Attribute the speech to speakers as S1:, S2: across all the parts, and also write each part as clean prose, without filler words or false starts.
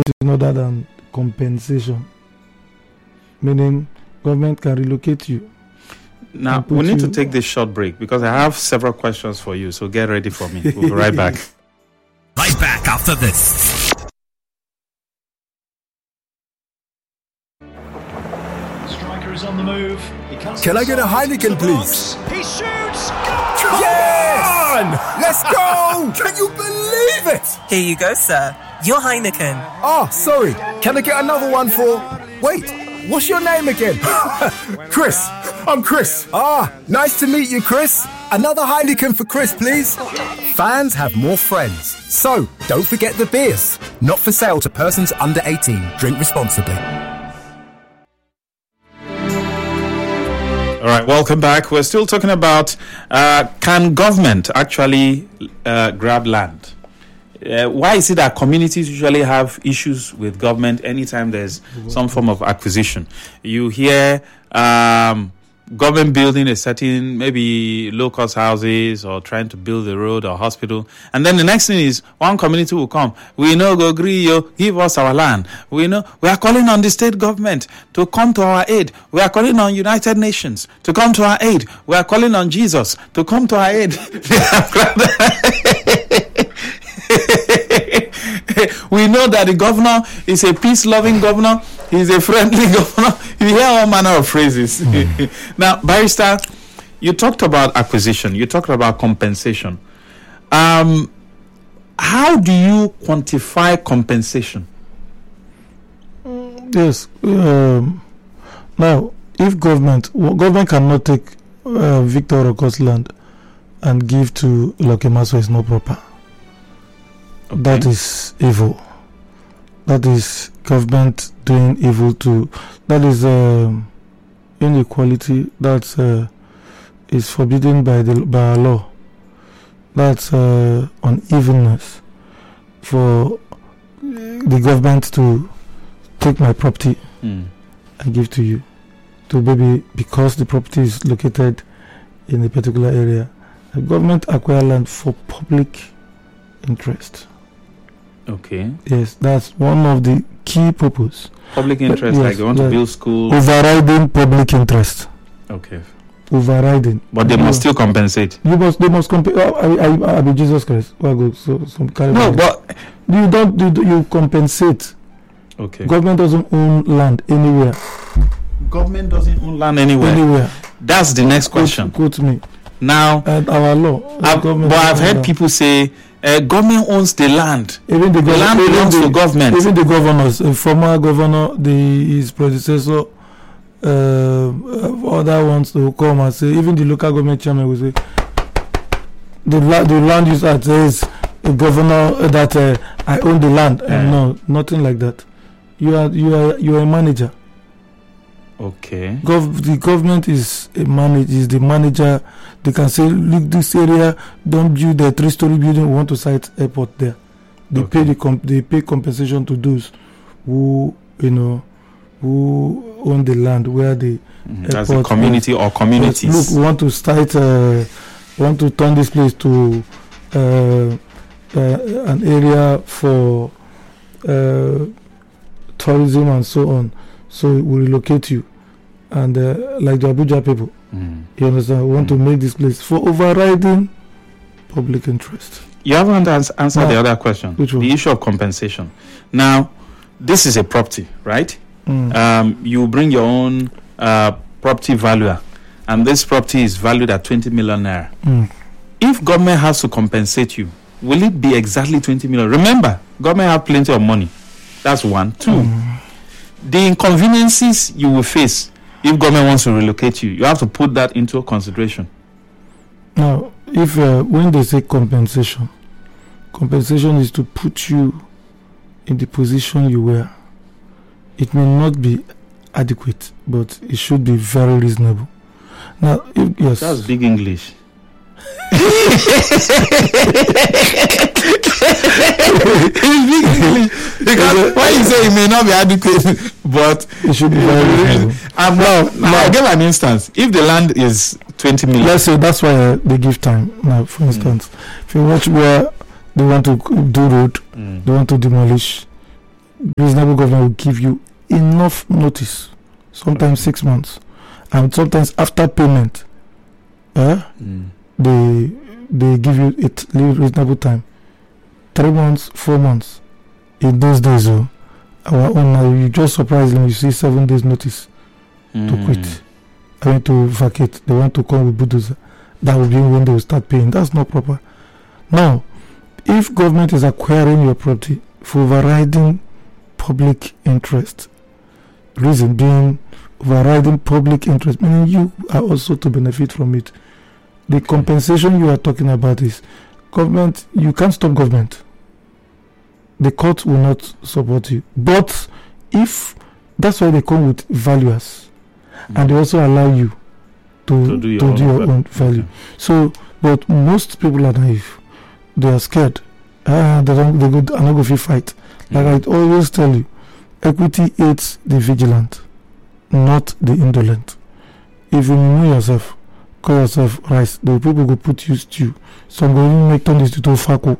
S1: is other than compensation, meaning government can relocate you.
S2: Now, we need to take this short break because I have several questions for you, so get ready for me. We'll be right back.
S3: Right back after this.
S4: Striker is on the move.
S5: Can I get a Heineken, please?
S4: He shoots!
S5: Yes! Let's go! Can you believe it?
S6: Here you go, sir. Your Heineken.
S5: Oh, sorry. Can I get another one for... Wait, what's your name again? Chris. I'm Chris. Ah, nice to meet you, Chris. Another Heineken for Chris, please. Fans have more friends. So, don't forget the beers. Not for sale to persons under 18. Drink responsibly.
S2: All right, welcome back. We're still talking about can government actually grab land? Why is it that communities usually have issues with government anytime there's some form of acquisition? You hear government building a certain, maybe low-cost houses or trying to build a road or hospital. And then the next thing is one community will come. We know, go agree, yo, give us our land. We know, we are calling on the state government to come to our aid. We are calling on United Nations to come to our aid. We are calling on Jesus to come to our aid. We know that the governor is a peace-loving governor. He's a friendly governor. You hear all manner of phrases. Now, Barrister, you talked about acquisition. You talked about compensation. How do you quantify compensation?
S1: Yes. Now, if government cannot take Victor Oko's land and give to Lokemaso, is not proper. Okay. That is evil. That is government doing evil to. That is inequality. That is forbidden by our law. That's unevenness for the government to take my property and give to you, to maybe because the property is located in a particular area. The government acquire land for public interest.
S2: Okay.
S1: Yes, that's one of the key purpose.
S2: Public interest, like they want to build schools.
S1: Overriding public interest.
S2: Okay.
S1: Overriding.
S2: But they must still compensate.
S1: They must compensate. I be Jesus Christ. No,
S2: but
S1: you compensate.
S2: Okay.
S1: Government doesn't own land anywhere.
S2: Government doesn't own land anywhere. That's the next question.
S1: Quote me.
S2: Now,
S1: our law.
S2: But I've heard people say government owns the land.
S1: Even the
S2: land belongs to government.
S1: Even the governors, a former governor, his predecessor, other ones to come and say, even the local government chairman will say, the land use act says a governor that I own the land. No, nothing like that. You are a manager.
S2: Okay.
S1: The government is the manager. They can say, look, this area, don't build a 3-story building. We want to site airport there. They pay compensation to those who own the land where the
S2: as a community or communities.
S1: Look, we want to turn this place to an area for tourism and so on. So we relocate you, and like the Abuja people, you understand? We want to make this place for overriding public interest.
S2: You haven't answered the other question.
S1: Which one?
S2: The issue of compensation. Now, this is a property, right? You bring your own property valuer, and this property is valued at 20 million naira. If government has to compensate you, will it be exactly 20 million? Remember, government have plenty of money. That's one. Two. The inconveniences you will face if government wants to relocate you, you have to put that into consideration.
S1: Now, if when they say compensation is to put you in the position you were. It may not be adequate, but it should be very reasonable. Now, yes,
S2: that's big English. Because why you say it may not be adequate, but
S1: it should be very reasonable.
S2: Now I'll give an instance. If the land is 20 million,
S1: let's say that's why they give time. Now, for instance, if you watch where they want to do road, they want to demolish, reasonable government will give you enough notice, sometimes 6 months, and sometimes after payment, they give you it reasonable time, 3 months, 4 months. In those days, our own now, you just surprised when you see 7 days notice to quit. I mean to vacate. They want to come with bulldozer. That will be when they will start paying. That's not proper. Now, if government is acquiring your property for overriding public interest, reason being overriding public interest, meaning you are also to benefit from it. The compensation you are talking about is government. You can't stop government. The court will not support you. But if that's why they come with valuers, and they also allow you to do your own value. Okay. So, but most people are naive. They are scared. They are not going to fight. Like I always tell you, equity aids the vigilant, not the indolent. If you know yourself, call yourself rice, the people will put you stew. Some will even make turn this to fako.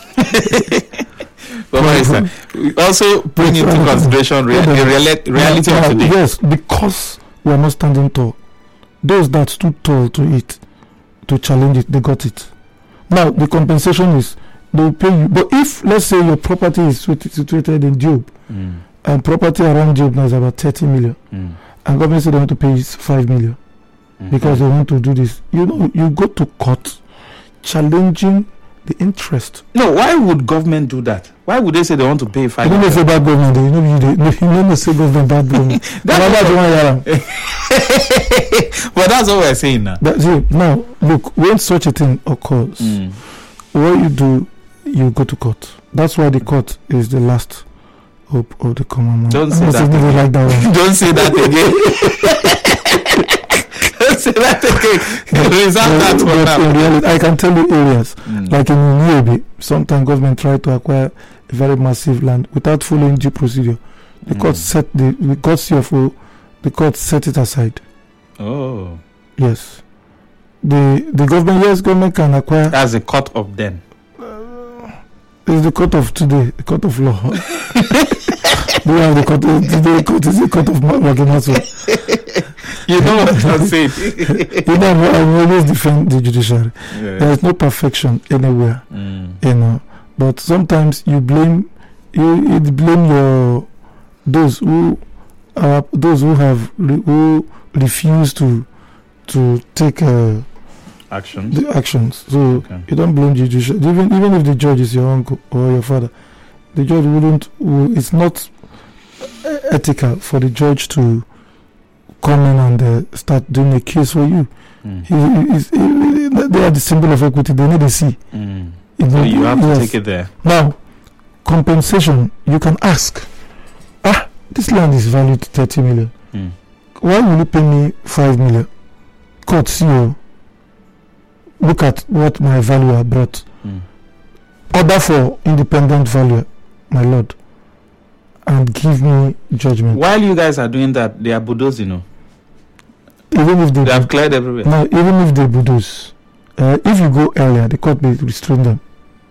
S2: Also bring into consideration reality of today.
S1: Yes, because we are not standing tall. Those that stood tall to it, to challenge it, they got it. Now the compensation is they will pay you. But if let's say your property is situated in Job, and property around Job now is about 30 million, and government said they want to pay you 5 million because they want to do this, you go to court challenging the interest.
S2: No, why would government do that? Why would they say they want to pay 5 million?
S1: You don't say bad government. You don't say government bad government.
S2: But that's what we're saying now.
S1: Now, look, when such a thing occurs, what you do, you go to court. That's why the court is the last hope of the common man.
S2: Don't say that again.
S1: Like that one.
S2: Don't say that again. Don't say that again.
S1: In reality, I can tell you areas like in Niobe, sometimes government try to acquire a very massive land without following due procedure. The court set the CFO. The court set it aside.
S2: Oh,
S1: yes. The government can acquire.
S2: That's the court of then.
S1: It's the court of today, the court of law. We have the court today. Court is the court of Maganaso.
S2: You know what I'm saying.
S1: I always defend the judiciary. Yeah. There is no perfection anywhere. But sometimes you blame your those who refuse to take
S2: actions.
S1: The actions. So you don't blame the judiciary. Even if the judge is your uncle or your father, the judge it's not ethical for the judge to come in and start doing a case for you. They are the symbol of equity. They need to see.
S2: So you have to take it there.
S1: Now, compensation, you can ask. This land is valued 30 million. Why will you pay me 5 million? Court, CEO, look at what my valuer brought. Order for independent valuer, my lord, and give me judgment.
S2: While you guys are doing that, they are bulldozing,
S1: Even if
S2: they have cleared everywhere.
S1: No, even if they bulldoze, if you go earlier, the court may restrain them.